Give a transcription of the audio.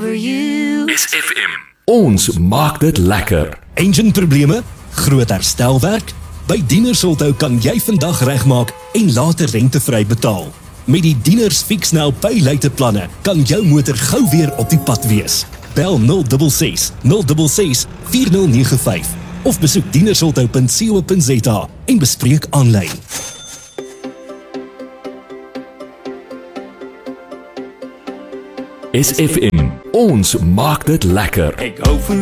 over you. SFM. Ons maak dit lekker. Enjinprobleme? Groot herstelwerk? By Dienersholthou kan jy vandag regmaak en later rentevry betaal. Met die Dieners Fixnel Pay-Later planne kan jou motor gou weer op die pad wees. Bel 066 066 4095 of besoek dienersholthou.co.za en bespreek aanlyn. SFM. Ons maak dit lekker. Ek hou van